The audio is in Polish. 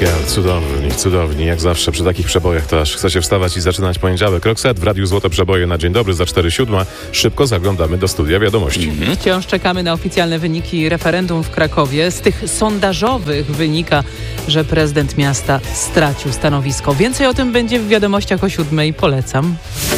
Girl, cudowni, jak zawsze przy takich przebojach to aż chce się wstawać i zaczynać poniedziałek. Roxette w Radiu Złote Przeboje na dzień dobry za 4:07. Szybko zaglądamy do studia wiadomości. Wciąż czekamy na oficjalne wyniki referendum w Krakowie. Z tych sondażowych wynika, że prezydent miasta stracił stanowisko. Więcej o tym będzie w wiadomościach o 7:00. Polecam.